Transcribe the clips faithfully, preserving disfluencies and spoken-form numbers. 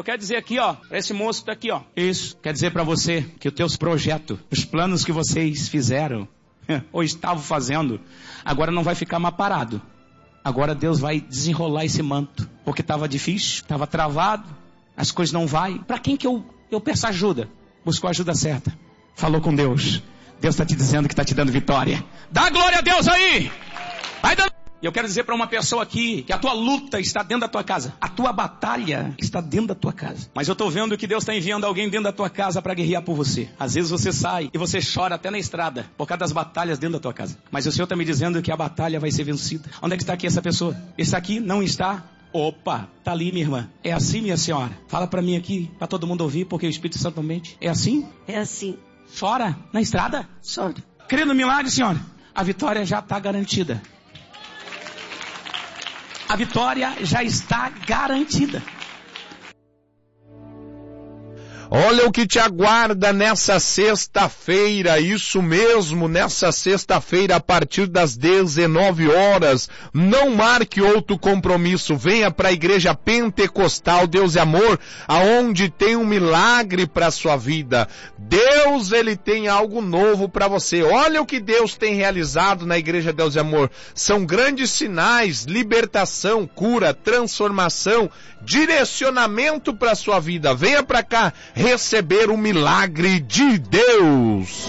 Eu quero dizer aqui, ó, para esse moço que tá aqui, ó. Isso, quer dizer para você que os teus projetos, os planos que vocês fizeram, ou estavam fazendo, agora não vai ficar mais parado. Agora Deus vai desenrolar esse manto. Porque estava difícil, estava travado, as coisas não vai. Para quem que eu, eu peço ajuda? Buscou a ajuda certa. Falou com Deus. Deus está te dizendo que está te dando vitória. Dá glória a Deus aí! Vai dando. E eu quero dizer para uma pessoa aqui que a tua luta está dentro da tua casa. A tua batalha está dentro da tua casa. Mas eu estou vendo que Deus está enviando alguém dentro da tua casa para guerrear por você. Às vezes você sai e você chora até na estrada por causa das batalhas dentro da tua casa. Mas o Senhor está me dizendo que a batalha vai ser vencida. Onde é que está aqui essa pessoa? Esse aqui não está. Opa, tá ali, minha irmã. É assim, minha senhora? Fala para mim aqui, para todo mundo ouvir, porque o Espírito Santo não mente. É assim? É assim. Chora na estrada? Choro. Crê no milagre, senhora? A vitória já está garantida. A vitória já está garantida. Olha o que te aguarda nessa sexta-feira, isso mesmo, nessa sexta-feira a partir das dezenove horas. Não marque outro compromisso, venha para a Igreja Pentecostal Deus e Amor, aonde tem um milagre para a sua vida. Deus, Ele tem algo novo para você. Olha o que Deus tem realizado na Igreja Deus e Amor. São grandes sinais, libertação, cura, transformação, direcionamento para a sua vida. Venha para cá receber o milagre de Deus.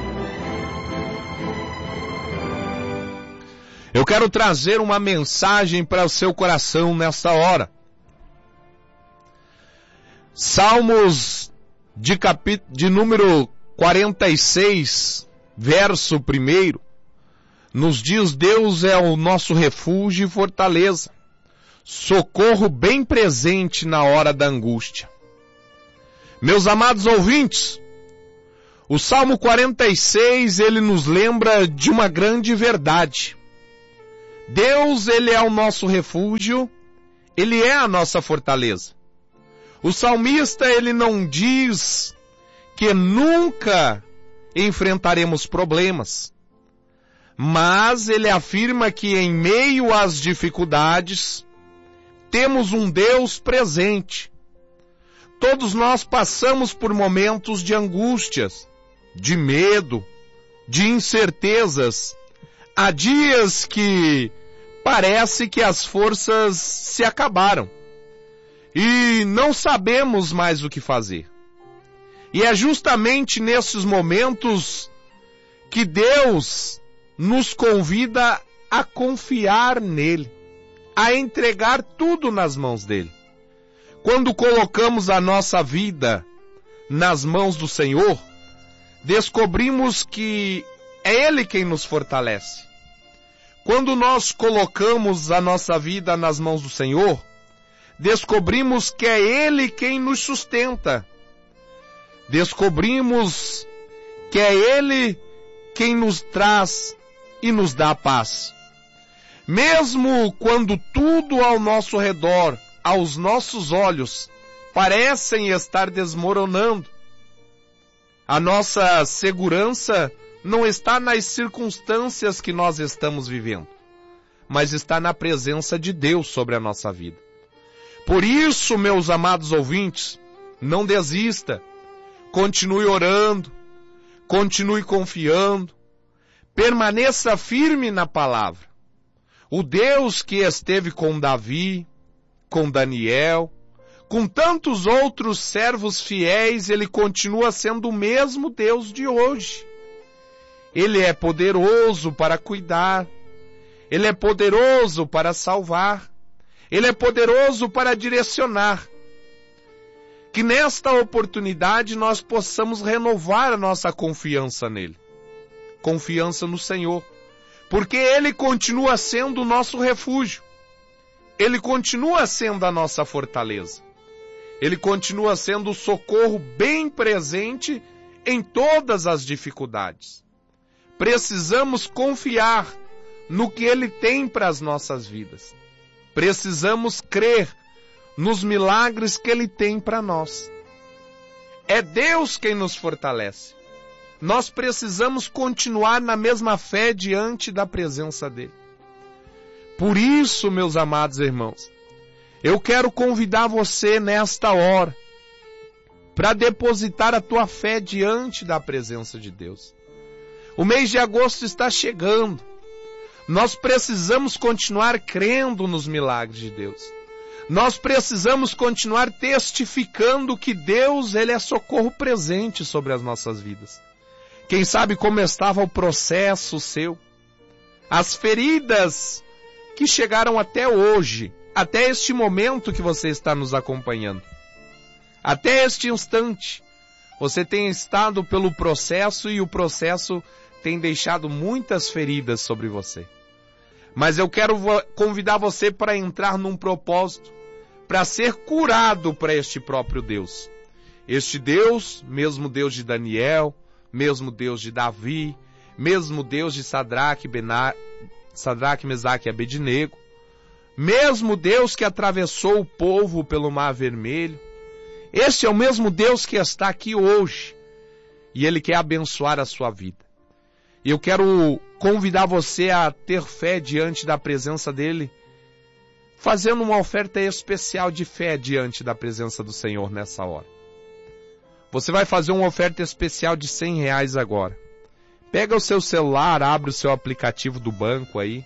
Eu quero trazer uma mensagem para o seu coração nesta hora. Salmos de, capí- de número quarenta e seis, verso primeiro, nos diz: Deus é o nosso refúgio e fortaleza, socorro bem presente na hora da angústia. Meus amados ouvintes, o Salmo quarenta e seis, ele nos lembra de uma grande verdade. Deus, Ele é o nosso refúgio, Ele é a nossa fortaleza. O salmista, ele não diz que nunca enfrentaremos problemas, mas ele afirma que em meio às dificuldades, temos um Deus presente. Todos nós passamos por momentos de angústias, de medo, de incertezas. Há dias que parece que as forças se acabaram e não sabemos mais o que fazer. E é justamente nesses momentos que Deus nos convida a confiar nele, a entregar tudo nas mãos dele. Quando colocamos a nossa vida nas mãos do Senhor, descobrimos que é Ele quem nos fortalece. Quando nós colocamos a nossa vida nas mãos do Senhor, descobrimos que é Ele quem nos sustenta. Descobrimos que é Ele quem nos traz e nos dá paz. Mesmo quando tudo ao nosso redor, aos nossos olhos, parecem estar desmoronando, a nossa segurança não está nas circunstâncias que nós estamos vivendo, mas está na presença de Deus sobre a nossa vida. Por isso, meus amados ouvintes, não desista, continue orando, continue confiando, permaneça firme na palavra. O Deus que esteve com Davi, com Daniel, com tantos outros servos fiéis, Ele continua sendo o mesmo Deus de hoje. Ele é poderoso para cuidar, Ele é poderoso para salvar, Ele é poderoso para direcionar. Que nesta oportunidade nós possamos renovar a nossa confiança nele, confiança no Senhor, porque Ele continua sendo o nosso refúgio, Ele continua sendo a nossa fortaleza, Ele continua sendo o socorro bem presente em todas as dificuldades. Precisamos confiar no que Ele tem para as nossas vidas. Precisamos crer nos milagres que Ele tem para nós. É Deus quem nos fortalece. Nós precisamos continuar na mesma fé diante da presença dEle. Por isso, meus amados irmãos, Eu quero convidar você nesta hora para depositar a tua fé diante da presença de Deus. O mês de agosto está chegando. Nós precisamos continuar crendo nos milagres de Deus. Nós precisamos continuar testificando que Deus, Ele é socorro presente sobre as nossas vidas. Quem sabe como estava o processo seu, as feridas que chegaram até hoje, até este momento que você está nos acompanhando. Até este instante, você tem estado pelo processo e o processo tem deixado muitas feridas sobre você. Mas eu quero convidar você para entrar num propósito, para ser curado para este próprio Deus. Este Deus, mesmo Deus de Daniel, mesmo Deus de Davi, mesmo Deus de Sadraque, Bená, Sadraque, Mesaque e Abednego, mesmo Deus que atravessou o povo pelo Mar Vermelho, este é o mesmo Deus que está aqui hoje, e Ele quer abençoar a sua vida. E eu quero convidar você a ter fé diante da presença dEle, fazendo uma oferta especial de fé diante da presença do Senhor nessa hora. Você vai fazer uma oferta especial de cem reais agora. Pega o seu celular, abre o seu aplicativo do banco aí,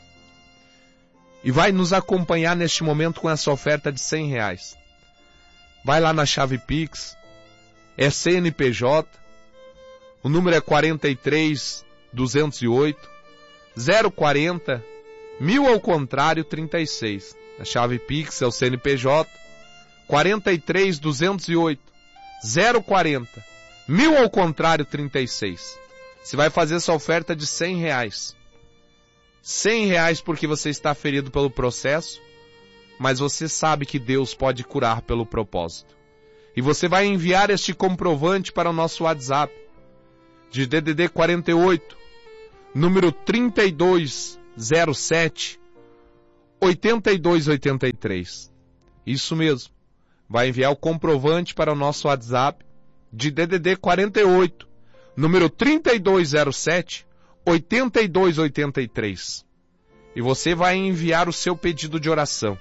e vai nos acompanhar neste momento com essa oferta de cem reais. Vai lá na chave Pix, é C N P J, o número é quarenta e três, duzentos e oito, zero quarenta, mil ao contrário, trinta e seis. A chave Pix é o C N P J, quarenta e três, duzentos e oito, zero quarenta, mil ao contrário, trinta e seis. Você vai fazer essa oferta de cem reais. cem reais porque você está ferido pelo processo, mas você sabe que Deus pode curar pelo propósito. E você vai enviar este comprovante para o nosso WhatsApp, de D D D quarenta e oito, número trinta e dois zero sete, oitenta e dois oitenta e três. Isso mesmo. Vai enviar o comprovante para o nosso WhatsApp, de D D D quarenta e oito, número trinta e dois zero sete, oitenta e dois oitenta e três. E você vai enviar o seu pedido de oração.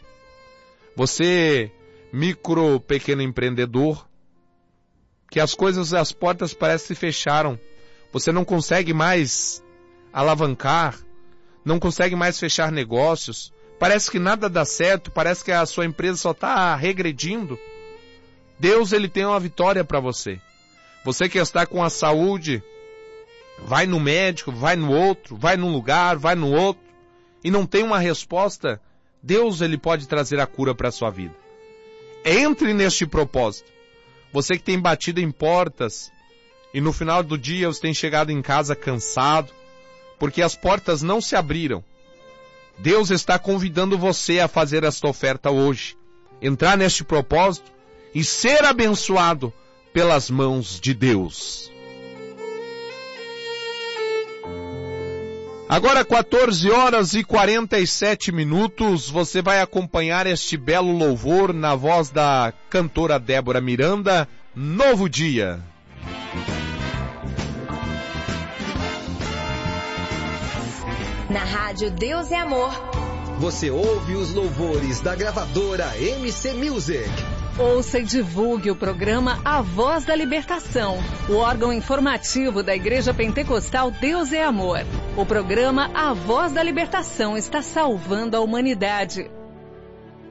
Você, micro, pequeno empreendedor, que as coisas, as portas parecem que fecharam. Você não consegue mais alavancar, não consegue mais fechar negócios. Parece que nada dá certo, parece que a sua empresa só está regredindo. Deus, Ele tem uma vitória para você. Você que está com a saúde, vai no médico, vai no outro, vai num lugar, vai no outro, e não tem uma resposta. Deus, Ele pode trazer a cura para a sua vida. Entre neste propósito. Você que tem batido em portas, e no final do dia você tem chegado em casa cansado, porque as portas não se abriram. Deus está convidando você a fazer esta oferta hoje. Entrar neste propósito e ser abençoado pelas mãos de Deus. Agora quatorze horas e quarenta e sete minutos, você vai acompanhar este belo louvor na voz da cantora Débora Miranda, Novo Dia. Na rádio Deus é Amor, você ouve os louvores da gravadora M C Music. Ouça e divulgue o programa A Voz da Libertação, o órgão informativo da Igreja Pentecostal Deus é Amor. O programa A Voz da Libertação está salvando a humanidade.